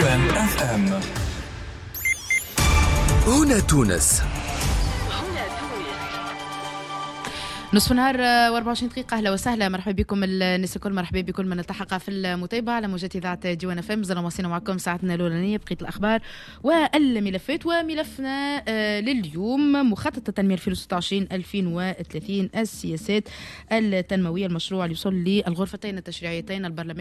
ديوان اف ام. هنا تونس نصف نهار و24 دقيقة. أهلا وسهلا، مرحبا بكم الناس الكل، مرحبا بكل من التحق في المتابعة على موجات إذاعة ديوان اف ام. مازلنا واصلين معكم ساعتنا الأولانية بقية الأخبار والملفات. وملفنا لليوم مخطط التنمية 2026-2030 السياسات التنموية، المشروع اللي يوصل للغرفتين التشريعيتين البرلمان